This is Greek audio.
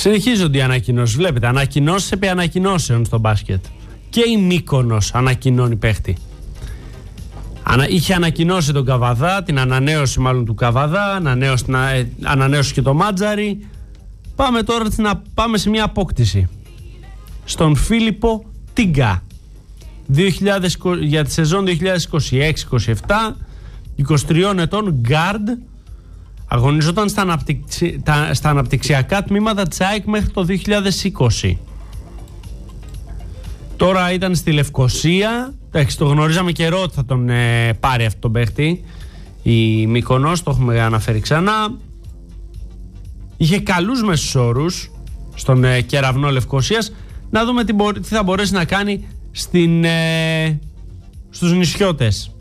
Συνεχίζονται οι ανακοινώσεις. Βλέπετε, ανακοινώσεις επί ανακοινώσεων στο μπάσκετ. Και η Μύκονος ανακοινώνει παίχτη. Είχε ανακοινώσει τον Καβαδά, την ανανέωση μάλλον του Καβαδά, ανανέωση και το Μάτζαρη. Πάμε τώρα πάμε σε μια απόκτηση. Στον Φίλιππο Τίγκα. Για τη σεζόν 2026-27, 23 ετών, guard. Αγωνιζόταν στα αναπτυξιακά τμήματα της ΑΕΚ μέχρι το 2020. Τώρα ήταν στη Λευκοσία. Το γνωρίζαμε καιρό ότι θα τον πάρει αυτόν τον παίχτη η Μύκονος, το έχουμε αναφέρει ξανά. Είχε καλούς μέσους όρους στον κεραυνό Λευκοσίας. Να δούμε τι θα μπορέσει να κάνει στους νησιώτες.